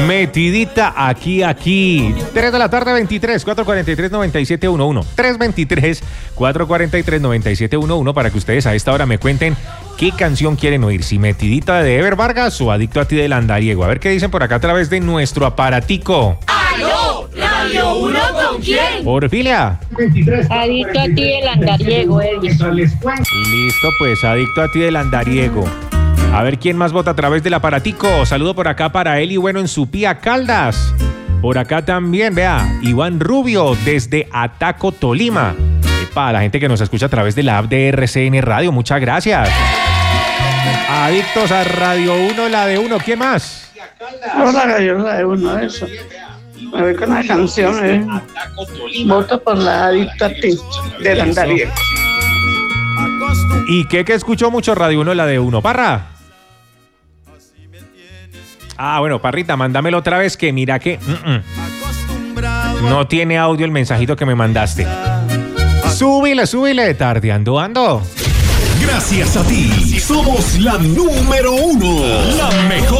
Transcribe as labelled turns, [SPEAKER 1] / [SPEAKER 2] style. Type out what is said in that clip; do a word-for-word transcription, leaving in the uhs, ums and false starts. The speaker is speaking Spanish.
[SPEAKER 1] Metidita aquí, aquí. tres de la tarde, veintitrés, cuatrocientos cuarenta y tres, noventa y siete once. tres veintitrés, cuatrocientos cuarenta y tres, noventa y siete once para que ustedes a esta hora me cuenten qué canción quieren oír. Si Metidita de Ever Vargas o Adicto a ti del Andariego. A ver qué dicen por acá a través de nuestro aparatico.
[SPEAKER 2] ¡Aló! ¿Radio uno con quién?
[SPEAKER 1] Porfilia.
[SPEAKER 3] Adicto a ti del Andariego, Edison.
[SPEAKER 1] Listo, pues, Adicto a ti del Andariego. A ver quién más vota a través del aparatico. Saludo por acá para Eli Bueno en Supía, Caldas. Por acá también, vea, Iván Rubio desde Ataco, Tolima. Para la gente que nos escucha a través de la app de R C N Radio, muchas gracias. Adictos a Radio uno, la de uno. ¿Quién más?
[SPEAKER 4] Hola, Radio la de uno, eso. Me voy con la canción, eh. Voto por la Adicto a ti del Andariego.
[SPEAKER 1] ¿Y qué que escuchó mucho Radio uno, la de uno? Parra. Ah, bueno, Parrita, mándamelo otra vez que mira que mm-mm. no tiene audio el mensajito que me mandaste. Súbile, súbile, tardeando ando.
[SPEAKER 5] Gracias a ti, somos la número uno, la mejor.